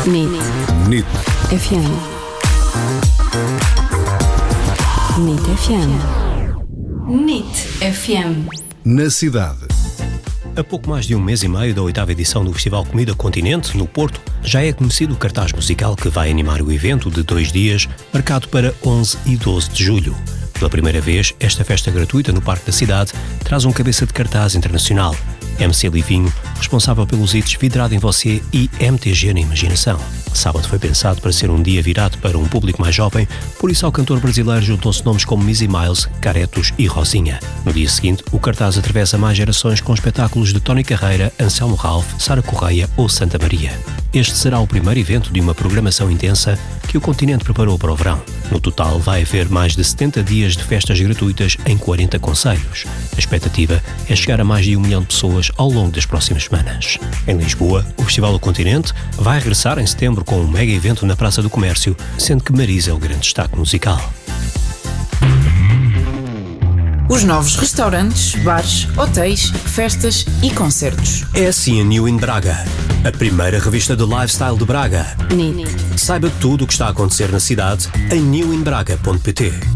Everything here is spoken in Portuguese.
NIT FM. NIT FM. NIT FM. Na cidade. A pouco mais de um mês e meio da 8ª edição do Festival Comida Continente, no Porto, já é conhecido o cartaz musical que vai animar o evento de 2 dias, marcado para 11 e 12 de julho. Pela primeira vez, esta festa gratuita no Parque da Cidade traz um cabeça de cartaz internacional, MC Livinho, responsável pelos hits Vidrado em Você e MTG na Imaginação. Sábado foi pensado para ser um dia virado para um público mais jovem, por isso ao cantor brasileiro juntam-se nomes como Missy Miles, Caretos e Rosinha. No dia seguinte, o cartaz atravessa mais gerações com espetáculos de Tony Carreira, Anselmo Ralph, Sara Correia ou Santa Maria. Este será o primeiro evento de uma programação intensa que o continente preparou para o verão. No total, vai haver mais de 70 dias de festas gratuitas em 40 concelhos. A expectativa é chegar a mais de 1 milhão de pessoas ao longo das próximas semanas. Em Lisboa, o Festival do Continente vai regressar em setembro com um mega evento na Praça do Comércio, sendo que Marisa é o grande destaque musical. Os novos restaurantes, bares, hotéis, festas e concertos. É assim a New in Braga, a primeira revista de lifestyle de Braga. NIT. Saiba tudo o que está a acontecer na cidade em newinbraga.pt.